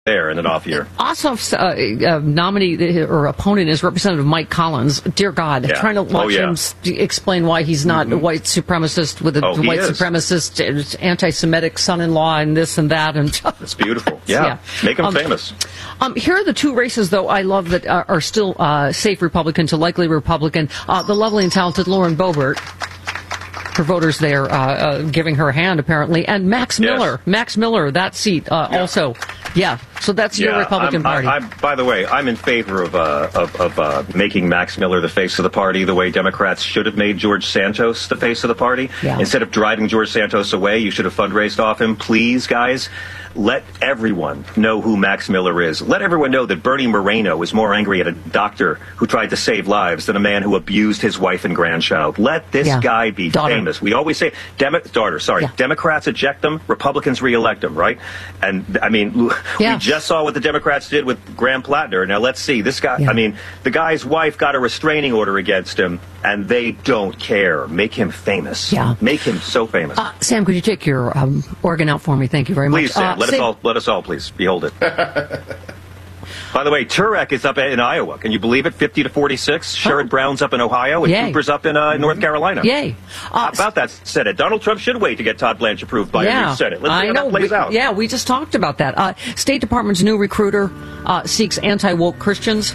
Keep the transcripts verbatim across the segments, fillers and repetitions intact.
there in an off year. Ossoff's uh, uh, nominee or opponent is Representative Mike Collins. Dear God, yeah. trying to watch oh, yeah. him explain why he's not mm-hmm. a white supremacist with a oh, white is. supremacist, anti-Semitic son-in-law and this and that. And it's beautiful. Yeah, yeah. Make him um, famous. Um, here are the two races, though, I love that are, are still uh, safe Republican to likely Republican. Uh, the lovely and talented Lauren Boebert. Her voters there uh, uh, giving her a hand, apparently. And Max Miller. Yes. Max Miller, that seat uh, yeah. also. Yeah, so that's yeah, your Republican I'm, Party. I, I, by the way, I'm in favor of uh, of, of uh, making Max Miller the face of the party the way Democrats should have made George Santos the face of the party. Yeah. Instead of driving George Santos away, you should have fundraised off him. Please, guys, let everyone know who Max Miller is. Let everyone know that Bernie Moreno is more angry at a doctor who tried to save lives than a man who abused his wife and grandchild. Let this yeah. guy be daughter. famous. We always say, Demo- daughter, sorry, yeah. Democrats eject them, Republicans reelect them, right? And, I mean, yeah. we just saw what the Democrats did with Graham Plattner. Now, let's see. This guy, yeah. I mean, the guy's wife got a restraining order against him, and they don't care. Make him famous. Yeah. Make him so famous. Uh, Sam, could you take your um, organ out for me? Thank you very much. Please, Sam, uh, let, Sam- us all, let us all, please, behold it. By the way, Turek is up in Iowa. Can you believe it? fifty to forty-six. Sherrod oh. Brown's up in Ohio, and Yay. Cooper's up in uh, North Carolina. Yay. Uh, How about that Senate? Donald Trump should wait to get Todd Blanche approved by yeah, a new Senate. Let's see I how know. that plays we, out. Yeah, we just talked about that. Uh, State Department's new recruiter uh, seeks anti-woke Christians.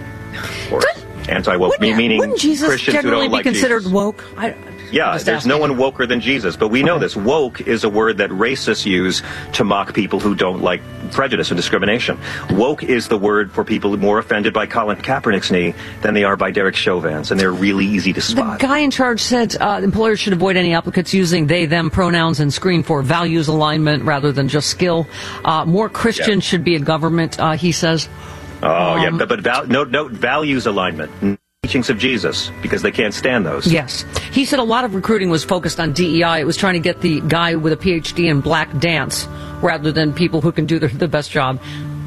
Of course. Anti-woke, wouldn't, meaning wouldn't Jesus Christians generally who don't be like considered Jesus. woke? I, Yeah, there's no one woker than Jesus. But we know okay. this. Woke is a word that racists use to mock people who don't like prejudice and discrimination. Woke is the word for people more offended by Colin Kaepernick's knee than they are by Derek Chauvin's, and they're really easy to spot. The guy in charge said uh, employers should avoid any applicants using they, them pronouns and screen for values alignment rather than just skill. Uh, more Christians yeah. should be in government, uh, he says. Oh, um, yeah, but, but val- note, note values alignment. Teachings of Jesus, because they can't stand those. Yes. He said a lot of recruiting was focused on D E I. It was trying to get the guy with a P H D in black dance rather than people who can do the, the best job.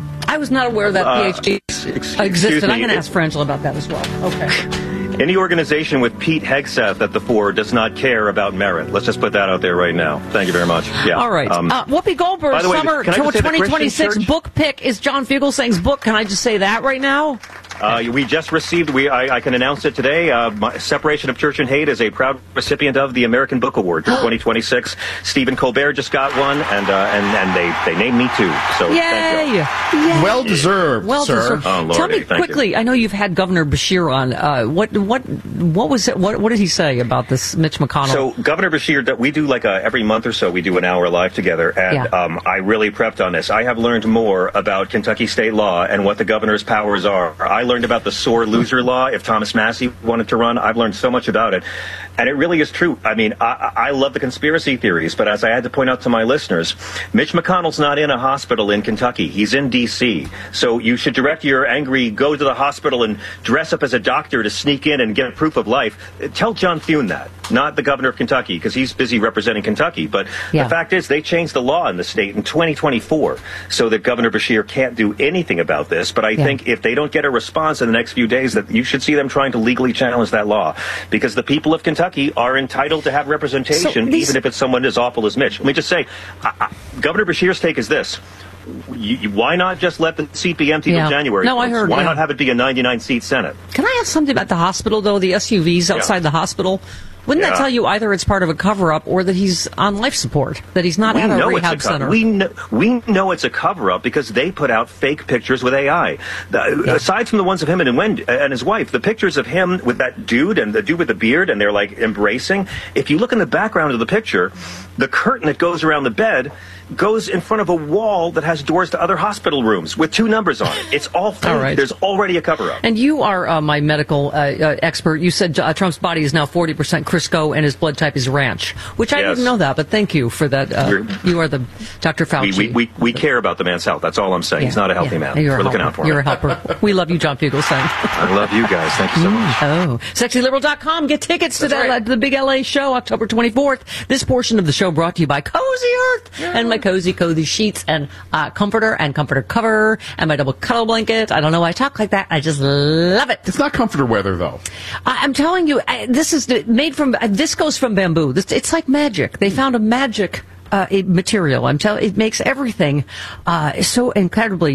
I was not aware that uh, P H D ex- existed. Me, I'm going to ask Frangela about that as well. Okay. Any organization with Pete Hegseth at the fore does not care about merit. Let's just put that out there right now. Thank you very much. Yeah. All right. Um, uh, Whoopi Goldberg's Summer twenty twenty-six book pick is John Fugelsang's book. Can I just say that right now? Uh, we just received, we I, I can announce it today, uh, my, Separation of Church and Hate is a proud recipient of the American Book Award for twenty twenty-six. Stephen Colbert just got one, and uh, and, and they, they named me too. So Yay! Thank you. Yay. Well deserved, well sir. Deserved. Oh, Lordy, Tell me thank quickly, you. I know you've had Governor Beshear on. Uh, what what what was it? What, what did he say about this Mitch McConnell? So Governor Beshear, that we do like a, every month or so, we do an hour live together, and yeah. um, I really prepped on this. I have learned more about Kentucky state law and what the governor's powers are. I learned about the sore loser law. If Thomas Massey wanted to run, I've learned so much about it. And it really is true. I mean, I, I love the conspiracy theories, but as I had to point out to my listeners, Mitch McConnell's not in a hospital in Kentucky. He's in D C So you should direct your angry, go to the hospital and dress up as a doctor to sneak in and get proof of life. Tell John Thune that, not the governor of Kentucky, because he's busy representing Kentucky. But yeah. the fact is, they changed the law in the state in twenty twenty-four so that Governor Beshear can't do anything about this. But I yeah. think if they don't get a response in the next few days, that you should see them trying to legally challenge that law, because the people of Kentucky are entitled to have representation, so these... even if it's someone as awful as Mitch. Let me just say, I, I, Governor Beshear's take is this. You, you, why not just let the seat be empty yeah. till January? No, I heard. Why yeah. not have it be a ninety-nine seat Senate? Can I ask something about the hospital, though? The S U Vs outside yeah. the hospital? Wouldn't yeah. that tell you either it's part of a cover-up or that he's on life support, that he's not we at a know rehab it's a co- center? We know, we know it's a cover-up because they put out fake pictures with A I. The, yeah. Aside from the ones of him and, Wendy, and his wife, the pictures of him with that dude and the dude with the beard, and they're like embracing. If you look in the background of the picture, the curtain that goes around the bed goes in front of a wall that has doors to other hospital rooms with two numbers on it. It's all fake. All right. There's already a cover-up. And you are uh, my medical uh, uh, expert. You said uh, Trump's body is now forty percent Crisco and his blood type is ranch, which I yes. didn't know that, but thank you for that. Uh, you are the Doctor Fauci. We, we, we, we care about the man's health. That's all I'm saying. Yeah, He's not a healthy yeah. man. You're We're looking helper. out for You're him. a helper. We love you, John Fugelsang. I love you guys. Thank you so much. Mm, oh. sexy liberal dot com. Get tickets to That's that, right. uh, the big L A show, October twenty-fourth. This portion of the show brought to you by Cozy Earth yeah. and my Cozy Cozy sheets and uh, comforter and comforter cover and my double cuddle blanket. I don't know why I talk like that. I just love it. It's not comforter weather, though. I, I'm telling you, I, this is made from, uh, this goes from bamboo. This, it's like magic. They found a magic uh, material. I'm telling, it makes everything uh, so incredibly